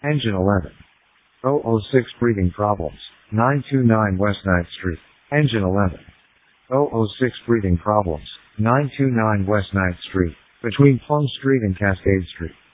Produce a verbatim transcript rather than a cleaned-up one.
Engine eleven. zero zero six breathing problems. nine two nine West ninth Street. Engine eleven. zero zero six breathing problems. nine two nine West ninth Street. Between Plum Street and Cascade Street.